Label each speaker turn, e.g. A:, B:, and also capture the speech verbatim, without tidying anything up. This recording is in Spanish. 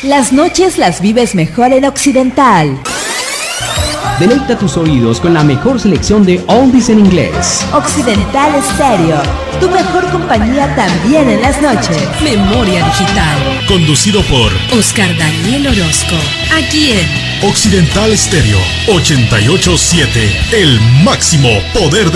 A: Las noches las vives mejor en Occidental.
B: Deleita tus oídos con la mejor selección de oldies en inglés.
A: Occidental Stereo, tu mejor compañía también en las noches.
C: Memoria Digital.
D: Conducido por
C: Oscar Daniel Orozco. Aquí en
D: Occidental Stereo ochenta y ocho punto siete. El máximo poder de